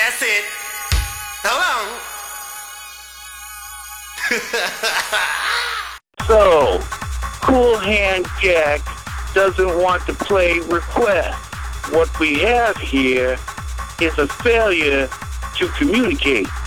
That's it. Hello. So, Cool Hand Jack doesn't want to play request. What we have here is a failure to communicate.